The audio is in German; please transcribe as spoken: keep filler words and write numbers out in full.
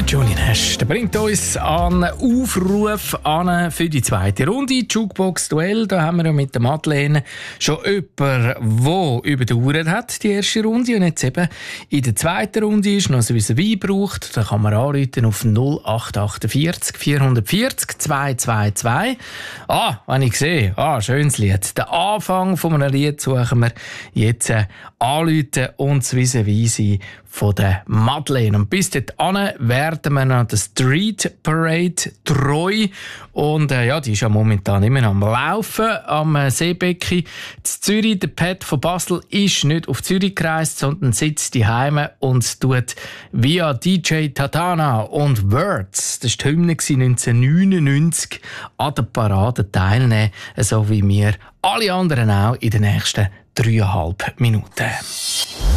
Julian Nash, der bringt uns an Aufruf an für die zweite Runde. Jukebox-Duell, da haben wir ja mit der Madeleine schon jemanden, der überdauert hat, die erste Runde. Und jetzt eben in der zweiten Runde ist noch so wie Wein braucht. Da kann man anrufen auf null acht vier acht vier vier null zwei zwei zwei. Ah, wenn ich sehe, ah, schönes Lied. Den Anfang von einem Lied suchen wir jetzt äh, anrufen und das Vis-à-vis von der Madeleine. Und bis dahin werden wir noch der Street Parade treu. Und äh, ja, die ist ja momentan immer am Laufen am äh, Seebecken. In Zürich, der Pat von Basel ist nicht auf Zürich gereist, sondern sitzt daheim und tut via D J Tatana und Words, das war die Hymne neunzehnhundertneunundneunzig, an der Parade teilnehmen, so wie wir alle anderen auch in den nächsten dreieinhalb Minuten.